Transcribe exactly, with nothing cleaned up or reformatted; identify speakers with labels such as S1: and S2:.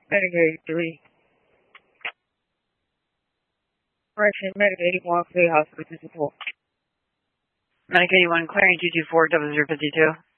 S1: Medic eighty-three. Correction, Medic eighty-one, Clear Hospital to support.
S2: Medic eighty-one, clearing two two four, double zero fifty-two.